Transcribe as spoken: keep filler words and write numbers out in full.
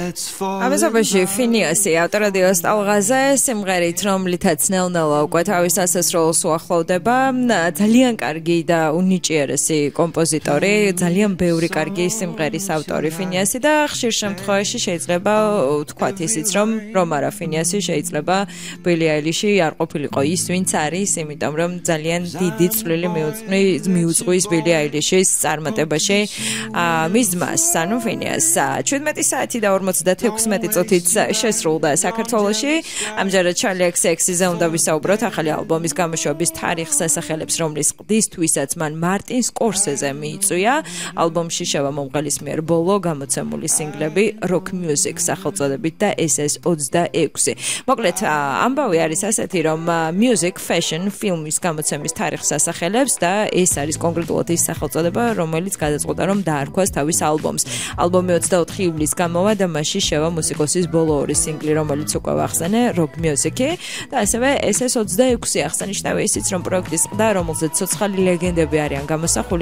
ამასობაში ფინიასი ავტორადიოს ტალღაზე სიმღერით, რომლითაც ნელ-ნელა უკვე თავის ასასრულს უახლოვდება, ძალიან კარგი და უნიჭიერესი კომპოზიტორი, ძალიან ბევრი კარგი სიმღერის ავტორი ფინიასი და ხშირ შემთხვევაში შეიძლება ვთქვათ ისიც, რომ რომ არა ფინიასი შეიძლება ბილი აილიში არ ყოფილიყო ის, ვინც არის, იმიტომ რომ ძალიან დიდი წვლილი მიუძღვის ბილი აილიშის წარმატებაში მის ძმას, ანუ ფინიას. შვიდმეტი საათი და ორმოცდათექვსმეტი წუთით შესრულდა საქართველოში. ამჯერად Charli X C X-ზე უნდა ვისაუბროთ ახალი ალბომის გამოშვების თარიღს ასახელებს, რომლის ყდისთვისაც მან მარტინ სკორსეზე მიიწვია. ალბომში შევა მომღერლის მიერ ბოლო გამოცემული სინგლები Rock Music სახელწოდებით და ეს ეს ოცდაექვსი. მოკლედ, ამბავი არის ასეთი, რომ Music Fashion ფილმის გამოცემის თარიღს ასახელებს და ეს არის კონკრეტულად ის სახელწოდება, რომელიც გადაწყვეტა, რომ დაარქვას თავის ალბომს. ალბომი ოცდაოთხი ივლისს გამოვა და მასში შევა მუსიკოსის ბოლო ორი სინგლი, რომელიც უკვე ვახსენე, Rock Music-ი და ასევე ეს ეს ოცდაექვსი აღსანიშნავია ისიც, რომ პროექტის ყდა, რომელზეც ცოცხალი ლეგენდები არიან გამოსახული,